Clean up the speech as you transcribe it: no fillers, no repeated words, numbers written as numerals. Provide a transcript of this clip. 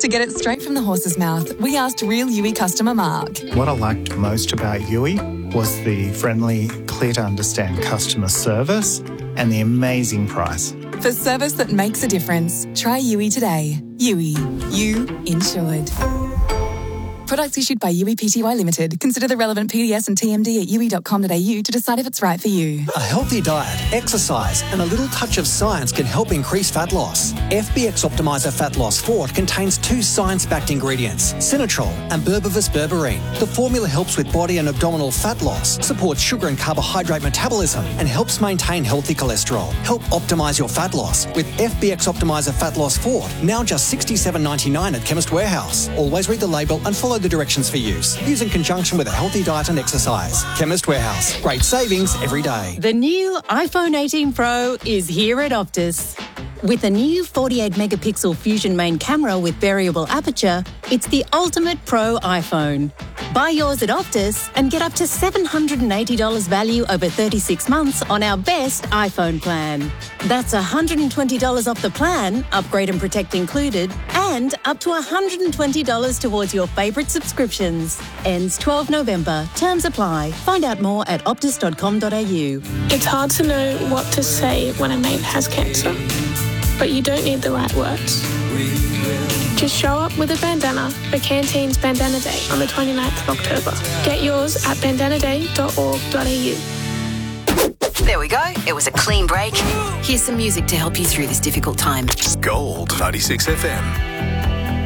To get it straight from the horse's mouth, we asked real Yui customer Mark. What I liked most about Yui was the friendly, clear-to-understand customer service and the amazing price. For service that makes a difference, try Yui today. Yui. You insured. Products issued by Yui Pty Limited. Consider the relevant PDS and TMD at yui.com.au to decide if it's right for you. A healthy diet, exercise and a little touch of science can help increase fat loss. FBX Optimizer Fat Loss Fort contains 2 science-backed ingredients, Sinatrol and Berbivus berberine. The formula helps with body and abdominal fat loss, supports sugar and carbohydrate metabolism and helps maintain healthy cholesterol. Help optimise your fat loss with FBX Optimizer Fat Loss Fort, now just $67.99 at Chemist Warehouse. Always read the label and follow the directions for use. Use in conjunction with a healthy diet and exercise. Chemist Warehouse. Great savings every day. The new iPhone 18 Pro is here at Optus. With a new 48-megapixel Fusion main camera with variable aperture, it's the ultimate pro iPhone. Buy yours at Optus and get up to $780 value over 36 months on our best iPhone plan. That's $120 off the plan, upgrade and protect included, and up to $120 towards your favourite subscriptions. Ends 12 November. Terms apply. Find out more at optus.com.au. It's hard to know what to say when a mate has cancer, but you don't need the right words. Just show up with a bandana for Canteen's Bandana Day on the 29th of October. Get yours at bandanaday.org.au. There we go. It was a clean break. Here's some music to help you through this difficult time. Gold 96 FM.